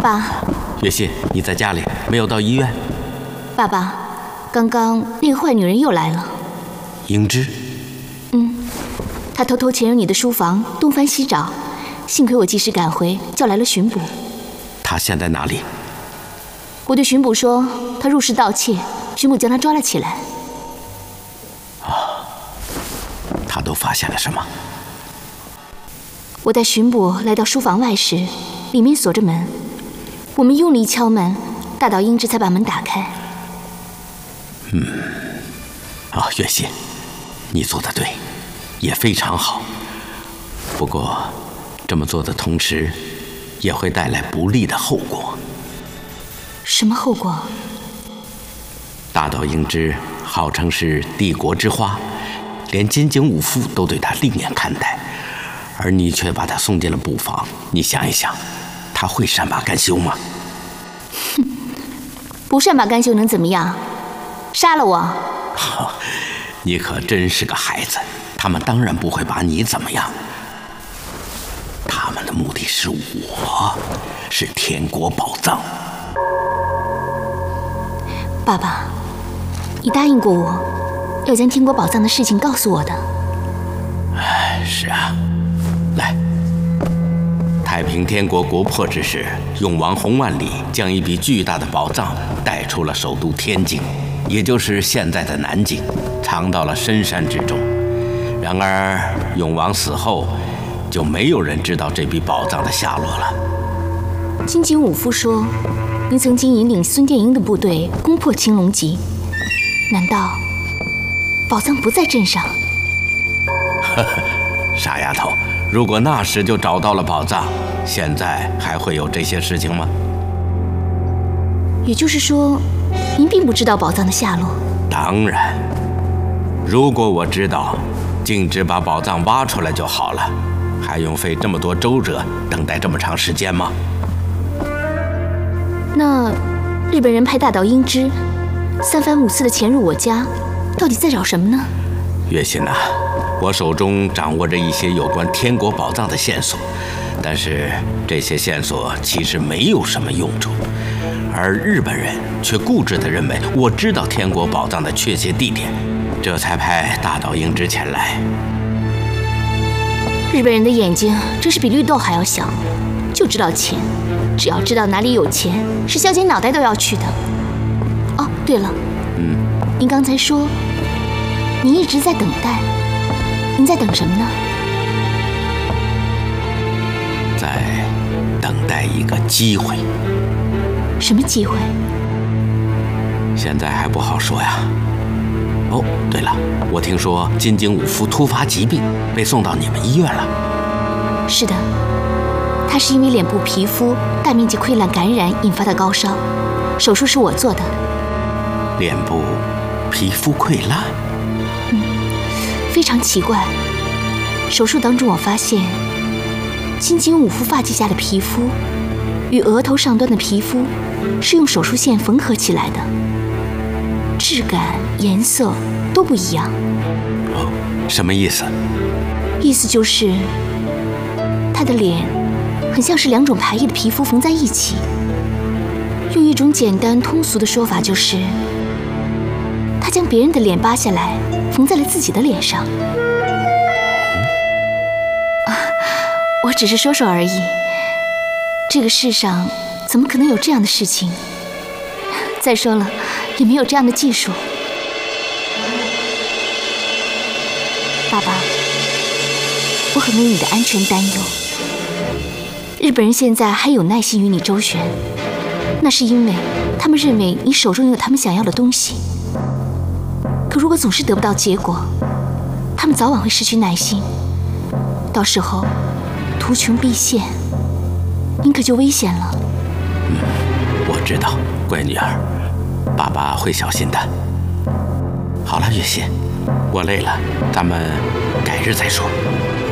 爸， 月信，你在家里没有到医院？ 爸爸，刚刚那个坏女人又来了。 英芝？ 她偷偷潜入你的书房，东翻西找，幸亏我及时赶回，叫来了巡捕。 她现在哪里？ 我对巡捕说，她入室盗窃，巡捕将她抓了起来。 她都发现了什么？ 我带巡捕来到书房外时，里面锁着门，我们用力敲门，大岛英之才把门打开。 月信，你做得对，也非常好。不过，这么做的同时，也会带来不利的后果。 什么后果？ 大岛英之号称是帝国之花，连金井武夫都对她另眼看待，而你却把她送进了布房。你想一想，她会善罢甘休吗？ 不善罢甘休能怎么样？杀了我！ 你可真是个孩子，他们当然不会把你怎么样。他们的目的是我，是天国宝藏。 爸爸，你答应过我，要将天国宝藏的事情告诉我的。 是啊，来，太平天国国破之时，永王洪万里将一笔巨大的宝藏带出了首都天津，也就是现在的南京，藏到了深山之中。然而永王死后，就没有人知道这笔宝藏的下落了。 金井武夫说，您曾经引领孙殿英的部队攻破青龙脊，难道宝藏不在镇上？ 傻丫头，如果那时就找到了宝藏，现在还会有这些事情吗？ 也就是说，您并不知道宝藏的下落？ 当然，如果我知道，径直把宝藏挖出来就好了，还用费这么多周折，等待这么长时间吗？ 那日本人派大岛英之三番五次的潜入我家，到底在找什么呢？ 月信啊，我手中掌握着一些有关天国宝藏的线索，但是这些线索其实没有什么用处，而日本人却固执地认为我知道天国宝藏的确切地点，这才派大岛英之前来。 日本人的眼睛真是比绿豆还要小，就知道钱，只要知道哪里有钱，是削尖脑袋都要去的。哦，对了，您刚才说您一直在等待，您在等什么呢？ 在等待一个机会。 什么机会？ 现在还不好说呀。哦，对了，我听说金井武夫突发疾病，被送到你们医院了。 是的，他是因为脸部皮肤大面积溃烂感染引发的高烧，手术是我做的。 脸部皮肤溃烂？ 非常奇怪。手术当中我发现，金井武夫发际下的皮肤与额头上端的皮肤是用手术线缝合起来的，质感、颜色都不一样。 什么意思？ 意思就是他的脸很像是两种排异的皮肤缝在一起。用一种简单通俗的说法就是，他将别人的脸扒下来缝在了自己的脸上。我只是说说而已，这个世上怎么可能有这样的事情？再说了，也没有这样的技术。爸爸，我很为你的安全担忧。日本人现在还有耐心与你周旋，那是因为他们认为你手中有他们想要的东西。可如果总是得不到结果，他们早晚会失去耐心，到时候图穷匕现，您可就危险了。 我知道，乖女儿，爸爸会小心的。好了，月心，我累了，咱们改日再说。